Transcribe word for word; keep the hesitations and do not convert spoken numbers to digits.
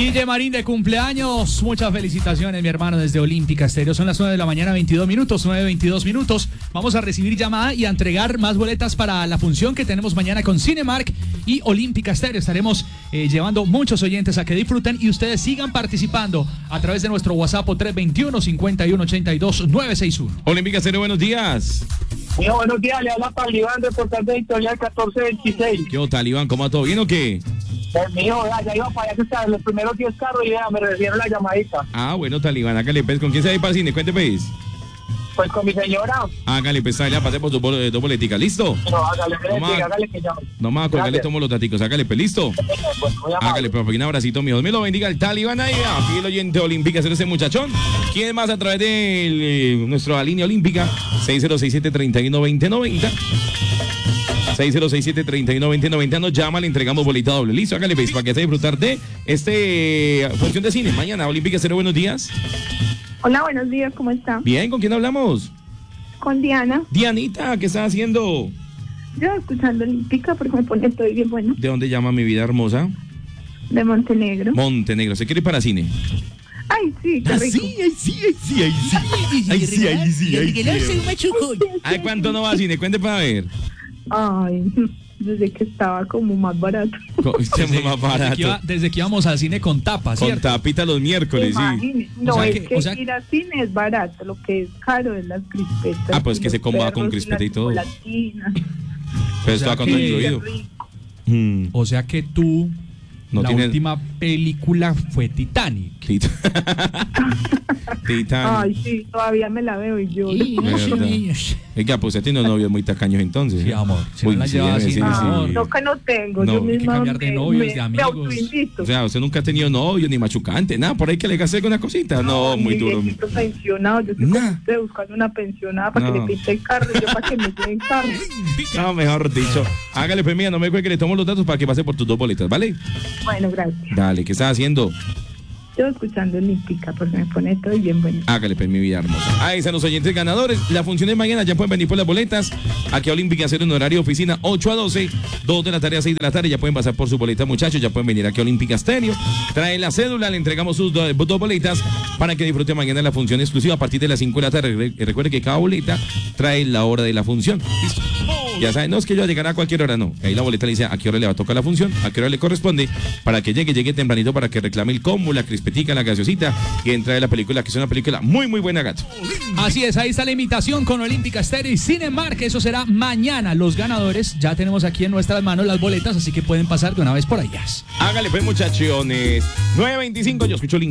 Guille Marín de cumpleaños, muchas felicitaciones mi hermano desde Olímpica Estéreo. Son las nueve de la mañana, veintidós minutos, nueve veintidós minutos. Vamos a recibir llamada y a entregar más boletas para la función que tenemos mañana con Cinemark y Olímpica Estéreo. Estaremos eh, llevando muchos oyentes a que disfruten y ustedes sigan participando a través de nuestro WhatsApp tres veintiuno, cincuenta y uno, ochenta y dos, novecientos sesenta y uno. Olímpica Estéreo, buenos días. Mío, buenos días, le habla Talibán, reportante de Editorial catorce veintiséis. ¿Qué onda, Talibán? ¿Cómo va todo? ¿Bien o qué? Pues mío, ya, ya iba para allá que está, los primeros diez carros y ya me recibieron la llamadita. Ah, bueno, Talibán, hágale pues. ¿Con quién se va a ir para el cine? Cuente pues. Pues con mi señora. Hágale pues, ya pasemos dos, bol dos boleticas, ¿listo? No, hágale, no hágale, hágale que ya. No más, colgarle tomo los daticos, hágale pues, ¿listo? Pues, hágale pues, un abracito mío. Dios me lo bendiga el Talibán ahí, aquí el oyente Olímpica, ser ese muchachón. ¿Quién más a través de eh, nuestra línea olímpica? seis cero seis siete, tres uno, dos cero nueve cero. seis cero seis siete, tres uno, dos cero nueve cero. Nos llama, le entregamos bolita doble. Listo, hágale pues, para que se disfrutar de este función de cine. Mañana, Olímpica Cero, buenos días. Hola, buenos días, ¿cómo está? Bien, ¿con quién hablamos? Con Diana. Dianita, ¿qué estás haciendo? Yo escuchando Olímpica porque me pone todo bien bueno. ¿De dónde llama mi vida hermosa? De Montenegro. Montenegro, ¿se quiere ir para cine? Ay, sí, qué Ah, rico. sí, ay, sí, ay, sí, ay, sí. Ay, sí, ay, sí, ay, sí. Ay, ¿cuánto no va a cine? Cuente para ver. Ay, desde que estaba como más barato. Desde, más barato. Desde, que iba, desde que íbamos al cine con tapa, con ¿cierto? tapita los miércoles, sí. No, o sea es que, que, o sea... ir al cine es barato, lo que es caro es las crispetas. Ah, pues que se coma con crispeta y todo. Pero esto va con todo incluido. Mm. O sea que tú, no la tiene... última película fue Titanic. Titanic. Ay, sí, todavía me la veo y yo. Oiga, pues usted tiene novios muy tacaños entonces. Sí, amor. Si Uy, no la sí, lleva sí, así, sí, ah, sí. No, que no tengo. No, yo hay que misma cambiar de me, novios, me, de amigos. me autoinvito. O sea, usted nunca ha tenido novio ni machucante, nada, por ahí que le gasté con una cosita. No, muy mi duro. viejito pensionado, yo estoy, Nah. estoy buscando una pensionada para No. que le pinte el carro y yo para que me lleve el carro. No, mejor dicho. Hágale, pues mía, no me cuelgue que le tomo los datos para que pase por tus dos boletas, ¿vale? Bueno, gracias. Dale, ¿qué estás haciendo? Yo escuchando Olímpica porque me pone todo bien bueno. Hágale, pues mi vida hermosa. Ahí están los oyentes ganadores. La función es mañana, ya pueden venir por las boletas. Aquí a Olímpica hacer un horario de oficina ocho a doce, dos de la tarde a seis de la tarde. Ya pueden pasar por su boleta, muchachos. Ya pueden venir aquí a Olímpica Estéreo. Traen la cédula, le entregamos sus do, dos boletas para que disfruten mañana la función exclusiva a partir de las cinco de la tarde. Re, recuerde que cada boleta trae la hora de la función. ¿Listo? Ya saben, no es que yo llegará a cualquier hora, no. Ahí la boleta le dice a qué hora le va a tocar la función, a qué hora le corresponde, para que llegue, llegue tempranito para que reclame el combo, la crispetica, la gaseosita y entra de la película, que es una película muy, muy buena, gato. Así es, ahí está la invitación con Olímpica Estéreo y Cinemark. Eso será mañana. Los ganadores ya tenemos aquí en nuestras manos las boletas, así que pueden pasar de una vez por allá. Hágale pues, muchachones. nueve veinticinco, yo escucho